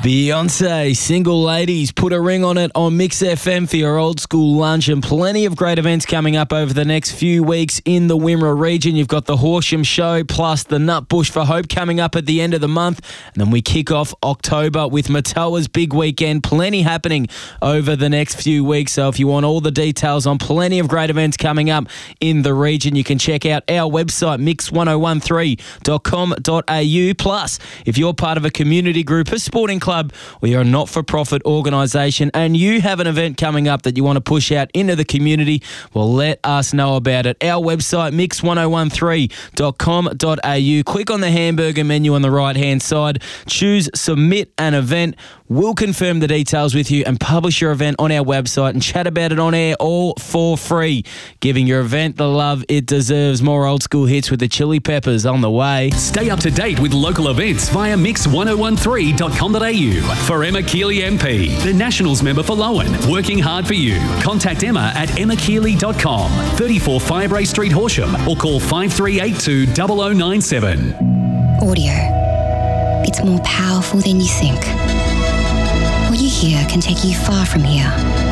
Beyonce, Single Ladies, put a ring on it on Mix FM for your old school lunch, and plenty of great events coming up over the next few weeks in the Wimmera region. You've got the Horsham Show plus the Nutbush for Hope coming up at the end of the month, and then we kick off October with Matawa's big weekend. Plenty happening over the next few weeks, so if you want all the details on plenty of great events coming up in the region, you can check out our website mix1013.com.au. Plus, if you're part of a community group, a sporting club, or you're a not-for-profit organisation and you have an event coming up that you want to push out into the community, well, let us know about it. Our website, mix1013.com.au. Click on the hamburger menu on the right-hand side, choose Submit an Event. We'll confirm the details with you and publish your event on our website and chat about it on air all for free, giving your event the love it deserves. More old school hits with the Chili Peppers on the way. Stay up to date with local events via mix1013.com.au. For Emma Keeley MP, the Nationals member for Lowen, working hard for you. Contact Emma at emmakeeley.com, 34 Firebrae Street, Horsham, or call 5382 0097. Audio. It's more powerful than you think. What you hear can take you far from here.